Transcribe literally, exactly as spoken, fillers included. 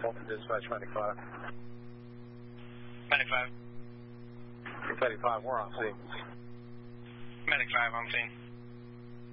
Bolton Dispatch, Medic five. Medic five. Medic five, we're on scene. Medic five on scene.